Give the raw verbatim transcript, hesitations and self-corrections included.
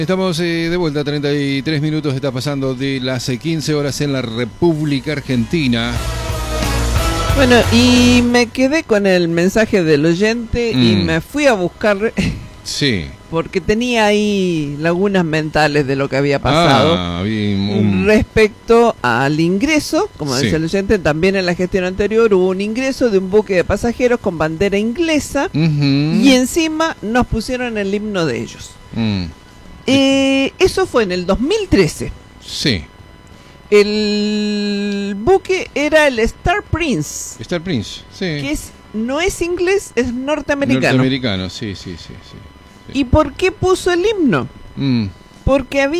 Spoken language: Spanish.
Estamos eh, de vuelta, treinta y tres minutos está pasando de las eh, quince horas en la República Argentina. Bueno, y me quedé con el mensaje del oyente mm. y me fui a buscar. Sí. Porque tenía ahí lagunas mentales de lo que había pasado. Ah, bien, um... respecto al ingreso, como sí. decía el oyente, también en la gestión anterior hubo un ingreso de un buque de pasajeros con bandera inglesa uh-huh. y encima nos pusieron el himno de ellos. Mm. Eh, eso fue en el dos mil trece. Sí. El buque era el Star Prince. Star Prince, sí. Que es, no es inglés, es norteamericano. Norteamericano, sí, sí, sí, sí. ¿Y por qué puso el himno? Mm. Porque había